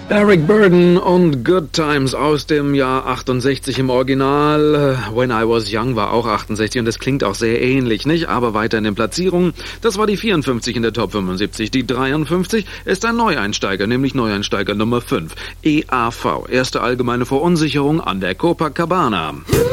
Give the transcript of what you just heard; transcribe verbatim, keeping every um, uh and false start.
Eric Burdon und Good Times aus dem Jahr achtundsechzig im Original. When I Was Young war auch achtundsechzig und es klingt auch sehr ähnlich, nicht? Aber weiter in den Platzierungen. Das war die vierundfünfzig in der Top fünfundsiebzig. Die dreiundfünfzig ist ein Neueinsteiger, nämlich Neueinsteiger Nummer fünf. E A V, erste allgemeine Verunsicherung an der Copacabana.